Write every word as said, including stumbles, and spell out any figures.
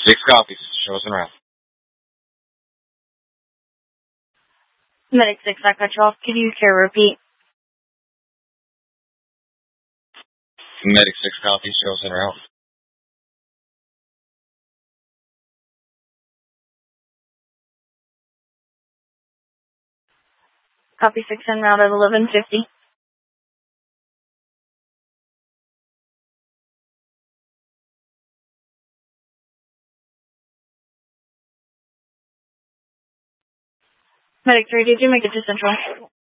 Six copies. Show us en route. Medic six, I cut you off. Could you care repeat? Medic six copies. Show us en route. Copy six en route at eleven fifty. Medic three, did you make it to Central?